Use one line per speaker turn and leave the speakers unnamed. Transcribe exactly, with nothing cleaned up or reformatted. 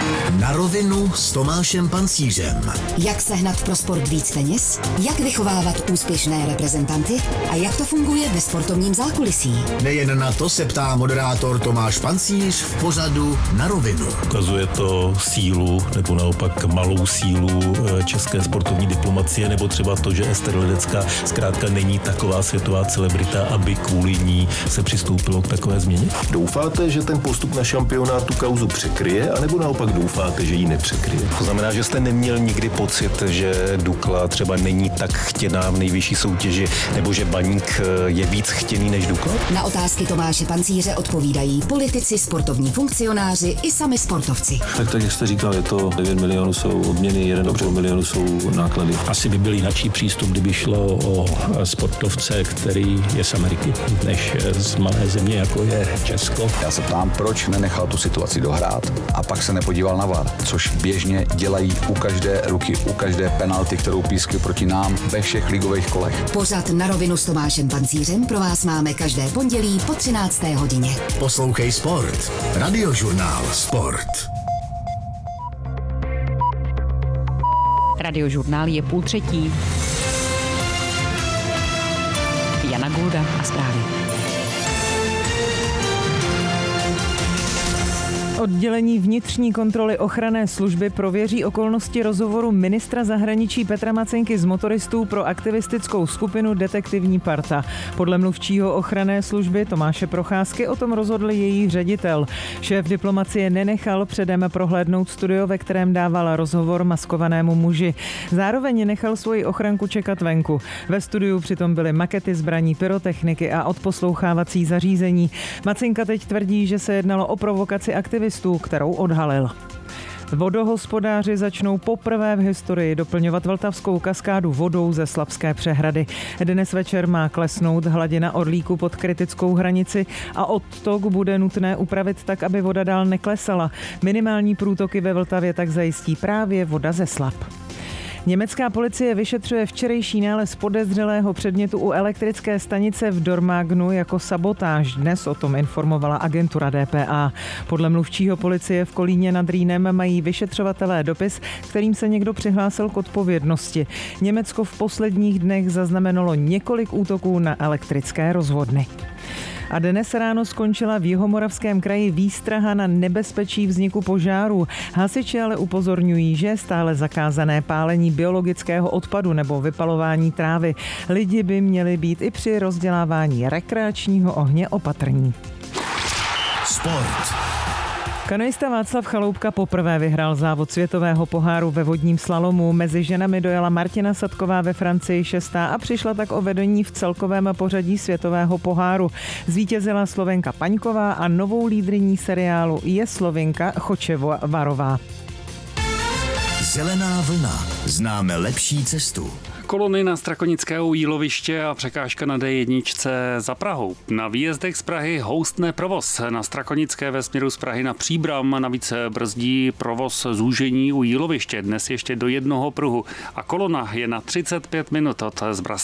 Na rovinu s Tomášem Pancířem.
Jak sehnat pro sport víc peněz? Jak vychovávat úspěšné reprezentanty? A jak to funguje ve sportovním zákulisí?
Nejen na to se ptá moderátor Tomáš Pancíř v pořadu Na rovinu.
Ukazuje to sílu nebo naopak malou sílu české sportovní diplomacie, nebo třeba to, že Ester Ledecká zkrátka není taková světová celebrita, aby kvůli ní se přistoupilo k takové změně?
Doufáte, že ten postup na šampionát tu kauzu překryje, anebo naopak doufáte, že ji nepřekryje?
To znamená, že jste neměl nikdy pocit, že Dukla třeba není tak chtěná v nejvyšší soutěži, nebo že Baník je víc chtěný než Dukla?
Na otázky Tomáše Pancíře odpovídají politici, sportovní funkcionáři i sami sportovci.
Tak, tak jak jste říkal, je to devět milionů jsou odměny, jeden a půl milionu jsou náklady.
Asi by byl jináčí přístup, kdyby šlo o sportovce, který je z Ameriky, než z malé země, jako je Česko.
Já se ptám, proč nenechal tu situaci dohrát a pak se nepodíval na V A R, což běžně dělají u každé ruky, u každé penalty, kterou pískli proti nám ve všech ligových kolech.
Pořad Na rovinu s Tomášem Pancířem pro vás máme každé pondělí po třinácté hodině.
Poslouchej Sport. Radiožurnál Sport.
Radiožurnál je půl třetí. Jana Gulda a zprávy.
Oddělení vnitřní kontroly ochranné služby prověří okolnosti rozhovoru ministra zahraničí Petra Macenky z motoristů pro aktivistickou skupinu Detektivní parta. Podle mluvčího ochranné služby Tomáše Procházky o tom rozhodl její ředitel. Šéf diplomacie nenechal předem prohlédnout studio, ve kterém dával rozhovor maskovanému muži. Zároveň nechal svoji ochranku čekat venku. Ve studiu přitom byly makety zbraní, pyrotechniky a odposlouchávací zařízení. Macenka teď tvrdí, že se jednalo o provokaci aktivistů, kterou odhalil. Vodohospodáři začnou poprvé v historii doplňovat Vltavskou kaskádu vodou ze Slapské přehrady. Dnes večer má klesnout hladina Orlíku pod kritickou hranici a odtok bude nutné upravit tak, aby voda dál neklesala. Minimální průtoky ve Vltavě tak zajistí právě voda ze Slap. Německá policie vyšetřuje včerejší nález podezřelého předmětu u elektrické stanice v Dormagnu jako sabotáž. Dnes o tom informovala agentura D P A. Podle mluvčího policie v Kolíně nad Rýnem mají vyšetřovatelé dopis, kterým se někdo přihlásil k odpovědnosti. Německo v posledních dnech zaznamenalo několik útoků na elektrické rozvodny. A dnes ráno skončila v Jihomoravském kraji výstraha na nebezpečí vzniku požáru. Hasiči ale upozorňují, že je stále zakázané pálení biologického odpadu nebo vypalování trávy. Lidi by měli být i při rozdělávání rekreačního ohně opatrní.
Sport.
Kanoista Václav Chaloupka poprvé vyhrál závod světového poháru ve vodním slalomu. Mezi ženami dojela Martina Sadková ve Francii šestá a přišla tak o vedení v celkovém pořadí světového poháru. Zvítězila Slovenka Paňková a novou lídryní seriálu je Slovinka Chočevarová.
Zelená vlna. Známe lepší cestu.
Kolony na Strakonického jíloviště a překážka na D jedna za Prahou. Na výjezdech z Prahy houstne provoz. Na Strakonické ve směru z Prahy na Příbram navíc brzdí provoz zúžení u jíloviště. Dnes ještě do jednoho pruhu. A kolona je na třicet pět minut od Zbrasla.